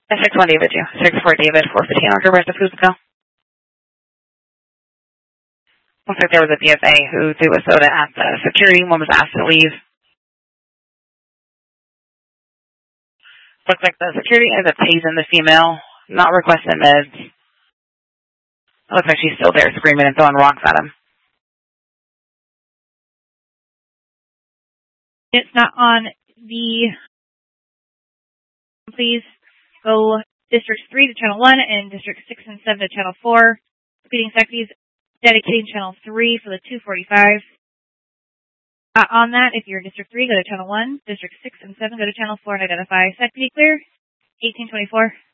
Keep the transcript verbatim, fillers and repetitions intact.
six one David, two. six four David, four fifteen on Roberta Fusco. Looks like there was a B F A who threw a soda at the security. One was asked to leave. Looks like the security ends up tasing the female, not requesting meds. It looks like she's still there screaming and throwing rocks at him. It's not on the... Please go District three to Channel one and District six and seven to Channel four. Repeating sections, dedicating Channel three for the two forty-five. Uh, on that, if you're District three, go to Channel one. District six and seven, go to Channel four and identify. Sector clear, eighteen twenty-four.